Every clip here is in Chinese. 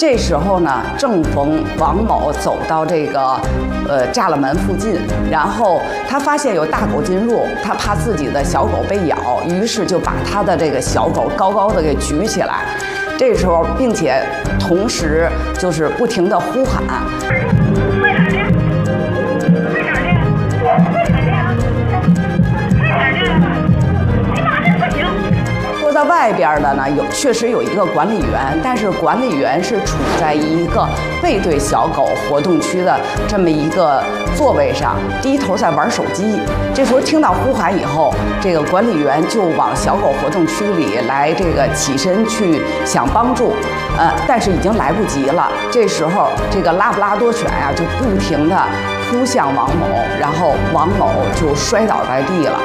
这时候呢，正逢王某走到这个栅栏门附近，然后他发现有大狗进入，他怕自己的小狗被咬，于是就把他的这个小狗高高的给举起来。这时候，并且同时就是不停地呼喊。坐在外边的呢，确实有一个管理员，但是管理员是处在一个背对小狗活动区的这么一个座位上，低头在玩手机。这时候听到呼喊以后，这个管理员就往小狗活动区里来，这个起身去想帮助，但是已经来不及了。这时候，这个拉布拉多犬呀，就不停地扑向王某，然后王某就摔倒在地了。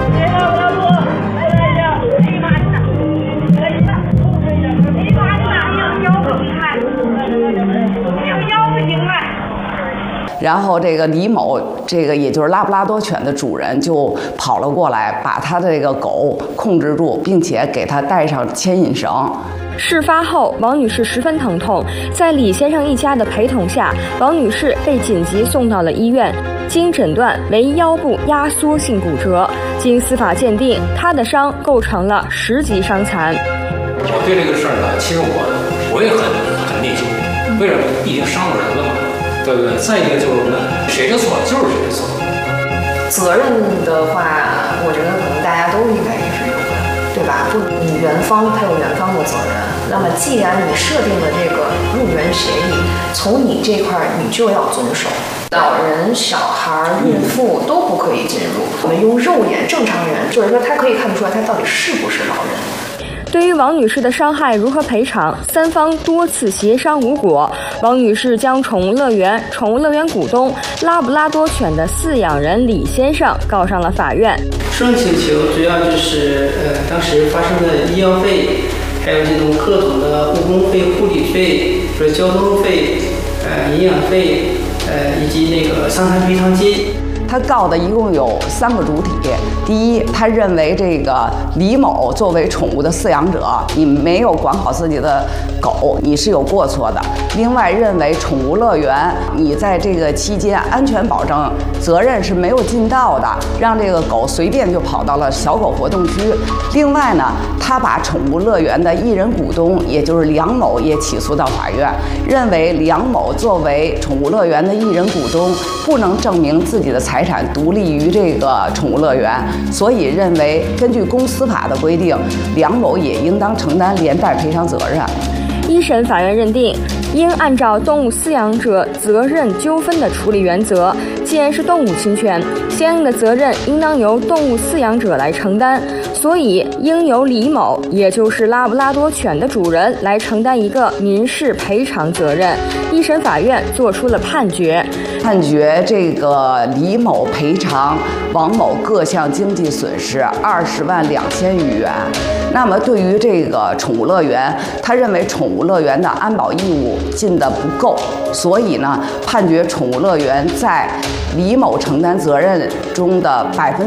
然后这个李某，这个也就是拉布拉多犬的主人，就跑了过来，把他的这个狗控制住，并且给他带上牵引绳。 事发后，王女士十分疼痛，在李先生一家的陪同下，王女士被紧急送到了医院。经诊断为腰部压缩性骨折，经司法鉴定，她的伤构成了10级伤残。 我对这个事儿呢，其实我也很内疚，为什么？毕竟伤了人了嘛，对不对？再一个就是呢，谁的错就是谁的错。 责任的话，我觉得可能大家都应该也是有的，对吧？不，你原方他有原方的责任。那么，既然你设定了这个入园协议，从你这块你就要遵守。老人、小孩、孕妇都不可以进入。我们用肉眼正常人，就是说他可以看得出来他到底是不是老人。 对于王女士的伤害如何赔偿，三方多次协商无果。王女士将宠物乐园股东拉布拉多犬的饲养人李先生告上了法院。 诉讼请求主要就是当时发生的医药费，还有这种各种的误工费、护理费、交通费、营养费，以及那个伤残赔偿金。 他告的一共有3个主体。第一，他认为这个李某作为宠物的饲养者，你没有管好自己的狗，你是有过错的。另外，认为宠物乐园你在这个期间安全保证责任是没有尽到的，让这个狗随便就跑到了小狗活动区。另外呢，他把宠物乐园的一人股东，也就是梁某也起诉到法院，认为梁某作为宠物乐园的一人股东，不能证明自己的财产独立于这个宠物乐园，所以认为根据公司法的规定，梁某也应当承担连带赔偿责任。 一审法院认定，应按照动物饲养者责任纠纷的处理原则，既然是动物侵权，相应的责任应当由动物饲养者来承担，所以应由李某，也就是拉布拉多犬的主人来承担一个民事赔偿责任。一审法院作出了判决， 这个李某赔偿王某各项经济损失20.2万余元。那么对于这个宠物乐园，他认为宠物乐园的安保义务尽得不够，所以呢，判决宠物乐园在李某承担责任中的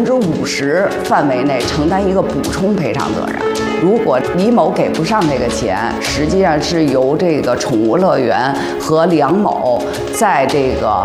50%范围内承担一个补充赔偿责任。如果李某给不上这个钱，实际上是由这个宠物乐园和梁某在这个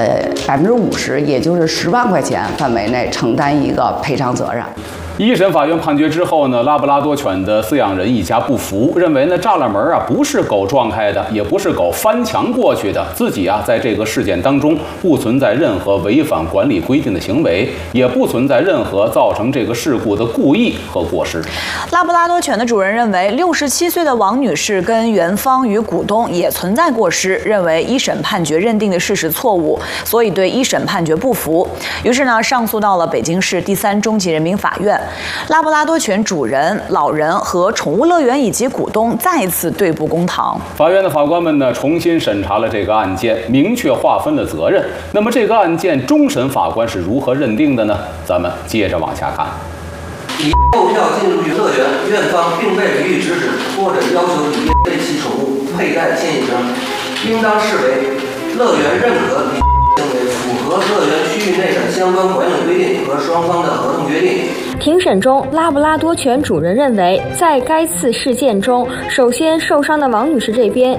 50%，也就是10万块钱范围内承担一个赔偿责任。 一审法院判决之后呢，拉布拉多犬的饲养人一家不服，认为呢栅栏门不是狗撞开的，也不是狗翻墙过去的，自己在这个事件当中不存在任何违反管理规定的行为，也不存在任何造成这个事故的故意和过失。 拉布拉多犬的主人认为67岁的王女士跟园方与股东也存在过失，认为一审判决认定的事实错误，所以对一审判决不服，于是呢上诉到了北京市第3中级人民法院。拉布拉多犬主人、老人和宠物乐园以及股东再次对簿公堂。 法院的法官们呢重新审查了这个案件，明确划分了责任。那么这个案件终审法官是如何认定的呢？咱们接着往下看。 以购票进入乐园，院方并未予以指使或者要求李对其宠物佩戴牵引绳，应当视为乐园认可李行为符合乐园区域内的相关管理规定和双方的合同约定。 庭审中，拉布拉多犬主人认为，在该次事件中，首先受伤的王女士这边